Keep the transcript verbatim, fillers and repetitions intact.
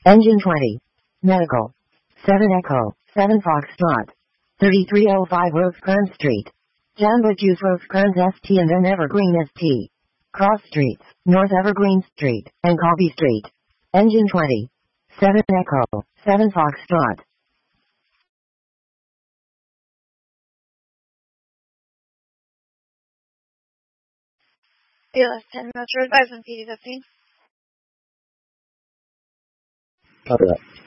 Engine twenty. Medical. seven Echo, seven Foxtrot. thirty-three oh five Rosecrans Street. Jamba Juice Rosecrans S T and then Evergreen S T. Cross Streets, North Evergreen Street, and Colby Street. Engine twenty. seven Echo, seven Foxtrot. B L S ten, Metro advise on P D fifteen. Copy that.